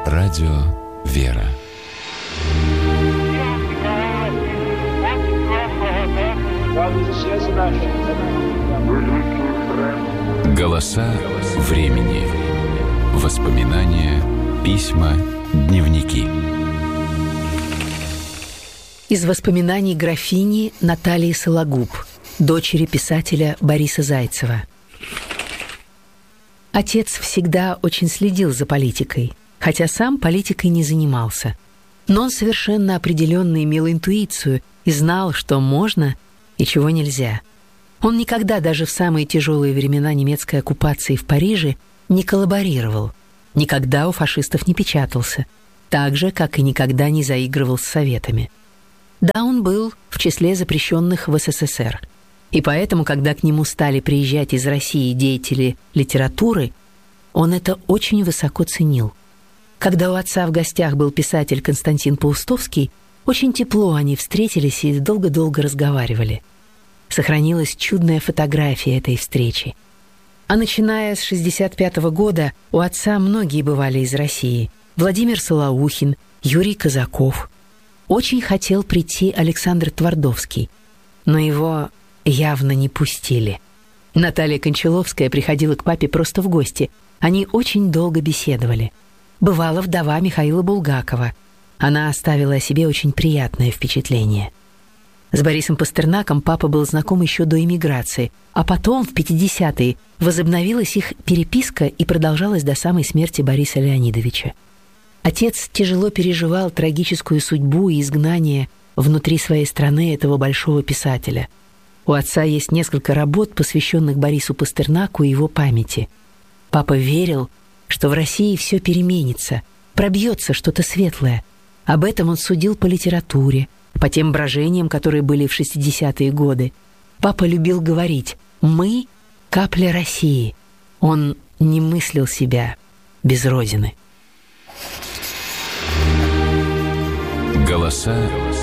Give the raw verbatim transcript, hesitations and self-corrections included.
Радио «Вера». Голоса времени. Воспоминания, письма, дневники. Из воспоминаний графини Натальи Сологуб, дочери писателя Бориса Зайцева. Отец всегда очень следил за политикой, хотя сам политикой не занимался. Но он совершенно определенно имел интуицию и знал, что можно и чего нельзя. Он никогда, даже в самые тяжелые времена немецкой оккупации в Париже, не коллаборировал, никогда у фашистов не печатался, так же, как и никогда не заигрывал с советами. Да, он был в числе запрещенных в СССР. И поэтому, когда к нему стали приезжать из России деятели литературы, он это очень высоко ценил. Когда у отца в гостях был писатель Константин Паустовский, очень тепло они встретились и долго-долго разговаривали. Сохранилась чудная фотография этой встречи. А начиная с шестьдесят пятого года у отца многие бывали из России. Владимир Солоухин, Юрий Казаков. Очень хотел прийти Александр Твардовский, но его явно не пустили. Наталья Кончаловская приходила к папе просто в гости. Они очень долго беседовали. Бывала вдова Михаила Булгакова. Она оставила о себе очень приятное впечатление. С Борисом Пастернаком папа был знаком еще до эмиграции, а потом, в пятидесятые, возобновилась их переписка и продолжалась до самой смерти Бориса Леонидовича. Отец тяжело переживал трагическую судьбу и изгнание внутри своей страны этого большого писателя. У отца есть несколько работ, посвященных Борису Пастернаку и его памяти. Папа верил, что в России все переменится, пробьется что-то светлое. Об этом он судил по литературе, по тем брожениям, которые были в шестидесятые годы. Папа любил говорить: «Мы — капля России». Он не мыслил себя без Родины. Голоса